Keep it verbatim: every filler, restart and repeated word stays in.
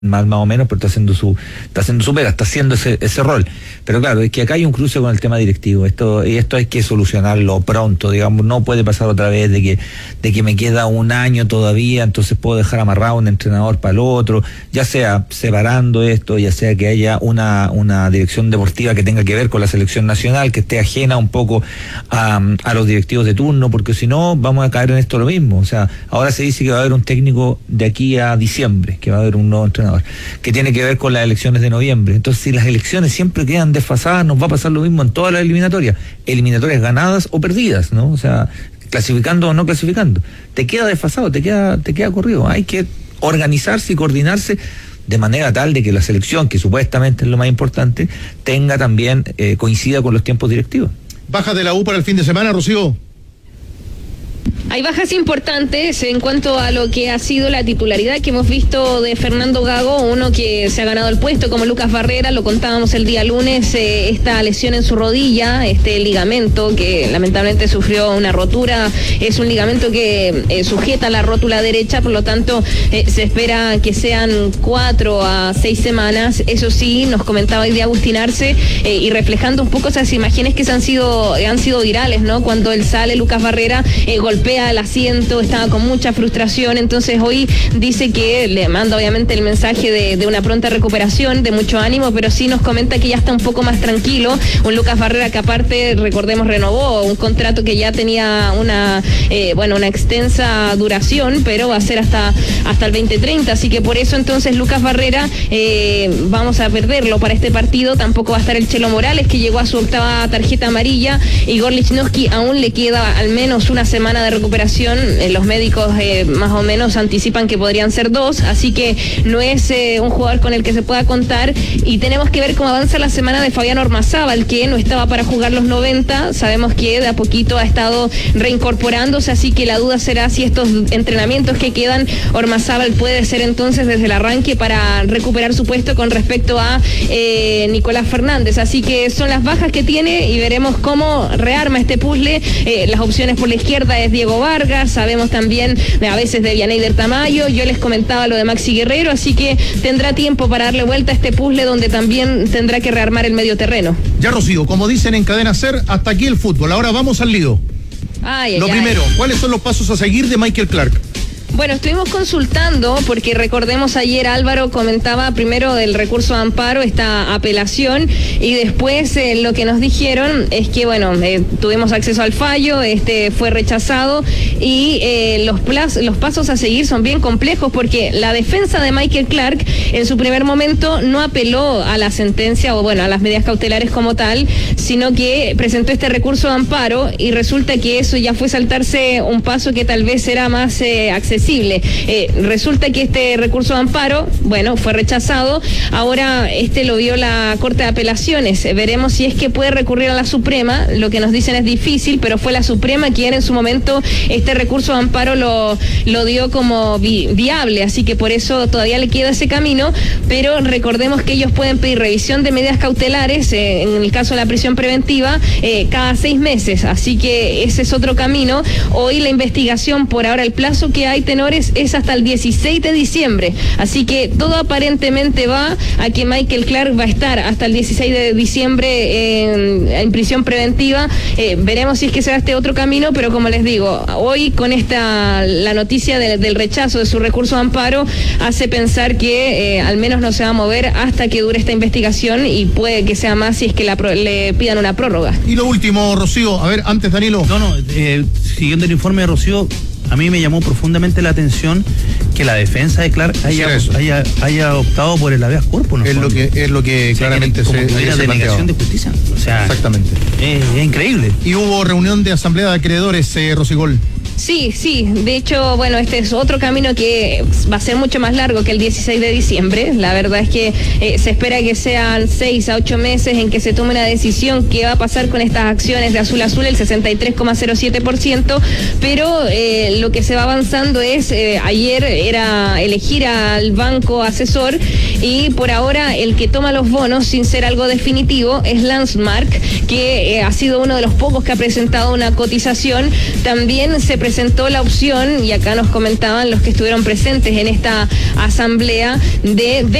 Más, más o menos, pero está haciendo su, está haciendo su pega, está haciendo ese, ese rol. Pero claro, es que acá hay un cruce con el tema directivo. Esto, y esto hay que solucionarlo pronto, digamos, no puede pasar otra vez de que, de que me queda un año todavía, entonces puedo dejar amarrado un entrenador para el otro, ya sea separando esto, ya sea que haya una, una dirección deportiva que tenga que ver con la selección nacional, que esté ajena un poco a, a los directivos de turno, porque si no, vamos a caer en esto lo mismo. O sea, ahora se dice que va a haber un técnico de aquí a diciembre, que va a haber un nuevo entrenador, que tiene que ver con las elecciones de noviembre. Entonces, si las elecciones siempre quedan desfasadas, nos va a pasar lo mismo en todas las eliminatorias, eliminatorias ganadas o perdidas, ¿no? O sea, clasificando o no clasificando. Te queda desfasado, te queda, te queda corrido. Hay que organizarse y coordinarse de manera tal de que la selección, que supuestamente es lo más importante, tenga también, eh, coincida con los tiempos directivos. Bajas de la U para el fin de semana, Rocío. Hay bajas importantes en cuanto a lo que ha sido la titularidad que hemos visto de Fernando Gago, uno que se ha ganado el puesto como Lucas Barrera, lo contábamos el día lunes, eh, esta lesión en su rodilla, este ligamento que lamentablemente sufrió una rotura, es un ligamento que eh, sujeta la rótula derecha, por lo tanto eh, se espera que sean cuatro a seis semanas. Eso sí, nos comentaba hoy de Agustín Arce, eh, y reflejando un poco esas imágenes que se han sido, han sido virales, ¿no? Cuando él sale, Lucas Barrera eh, golpea el asiento, estaba con mucha frustración, entonces hoy dice que le manda obviamente el mensaje de, de una pronta recuperación, de mucho ánimo, pero sí nos comenta que ya está un poco más tranquilo. Un Lucas Barrera que aparte, recordemos, renovó un contrato que ya tenía una eh, bueno, una extensa duración, pero va a ser hasta, hasta el veinte treinta, así que por eso entonces Lucas Barrera eh, vamos a perderlo para este partido. Tampoco va a estar el Chelo Morales, que llegó a su octava tarjeta amarilla. Igor Lichnowsky aún le queda al menos una semana de recuperación. Eh, los médicos eh, más o menos anticipan que podrían ser dos, así que no es eh, un jugador con el que se pueda contar. Y tenemos que ver cómo avanza la semana de Fabián Ormazábal, que no estaba para jugar los noventa. Sabemos que de a poquito ha estado reincorporándose, así que la duda será si estos entrenamientos que quedan, Ormazábal puede ser entonces desde el arranque para recuperar su puesto con respecto a eh, Nicolás Fernández. Así que son las bajas que tiene y veremos cómo rearma este puzzle. Eh, las opciones por la izquierda es Diego Vargas, sabemos también a veces de Vianeyder Tamayo, yo les comentaba lo de Maxi Guerrero, así que tendrá tiempo para darle vuelta a este puzzle donde también tendrá que rearmar el medio terreno. Ya, Rocío, como dicen en Cadena Ser, hasta aquí el fútbol, ahora vamos al lío. Ay, ay, Lo ay. primero, ¿cuáles son los pasos a seguir de Michael Clark? Bueno, estuvimos consultando porque recordemos ayer Álvaro comentaba primero del recurso de amparo, esta apelación, y después eh, lo que nos dijeron es que, bueno, eh, tuvimos acceso al fallo, este fue rechazado y eh, los, plaz- los pasos a seguir son bien complejos porque la defensa de Michael Clark en su primer momento no apeló a la sentencia o, bueno, a las medidas cautelares como tal, sino que presentó este recurso de amparo y resulta que eso ya fue saltarse un paso que tal vez era más eh, accesible. Eh, resulta que este recurso de amparo, bueno, fue rechazado. Ahora este lo vio la Corte de Apelaciones. Eh, veremos si es que puede recurrir a la Suprema. Lo que nos dicen es difícil, pero fue la Suprema quien en su momento este recurso de amparo lo, lo dio como vi, viable, así que por eso todavía le queda ese camino, pero recordemos que ellos pueden pedir revisión de medidas cautelares, eh, en el caso de la prisión preventiva, eh, cada seis meses, así que ese es otro camino. Hoy la investigación, por ahora el plazo que hay, tenores, es hasta el dieciséis de diciembre, así que todo aparentemente va a que Michael Clark va a estar hasta el dieciséis de diciembre en, en prisión preventiva. Eh, veremos si es que se da este otro camino, pero como les digo, hoy con esta la noticia de, del rechazo de su recurso de amparo hace pensar que eh, al menos no se va a mover hasta que dure esta investigación y puede que sea más si es que la, le pidan una prórroga. Y lo último, Rocío, a ver, antes Danilo. No, no, eh, siguiendo el informe de Rocío, a mí me llamó profundamente la atención que la defensa de Clark haya, haya, haya optado por el habeas corpus. ¿No? Es lo que, es lo que o sea, claramente como se, que hubiera se delegación de justicia. O sea, exactamente. Es, es increíble. Y hubo reunión de asamblea de acreedores, eh, Rosigol. Sí, sí, de hecho, bueno, este es otro camino que va a ser mucho más largo que el dieciséis de diciembre. La verdad es que eh, se espera que sean seis a ocho meses en que se tome una decisión qué va a pasar con estas acciones de Azul Azul, el sesenta y tres coma cero siete por ciento, pero eh, lo que se va avanzando es, eh, ayer era elegir al banco asesor y por ahora el que toma los bonos sin ser algo definitivo es Landsmark, que eh, ha sido uno de los pocos que ha presentado una cotización. También se presentó presentó la opción, y acá nos comentaban los que estuvieron presentes en esta asamblea, de